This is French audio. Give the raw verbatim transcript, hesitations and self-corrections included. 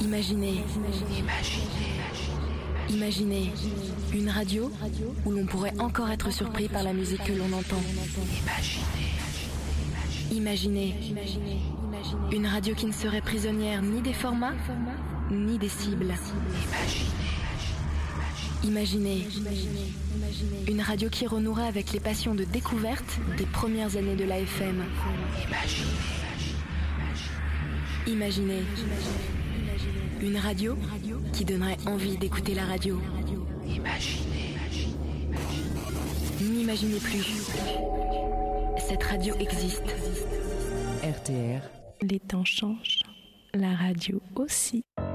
Imaginez. Imaginez une radio où l'on pourrait encore être surpris par la musique que l'on entend. Imaginez une radio qui ne serait prisonnière ni des formats, ni des cibles. Imaginez une radio qui renouerait avec les passions de découverte des premières années de l'A F M. Imaginez une radio qui donnerait envie d'écouter la radio. N'imaginez plus. Cette radio existe. R T R. Les temps changent, la radio aussi.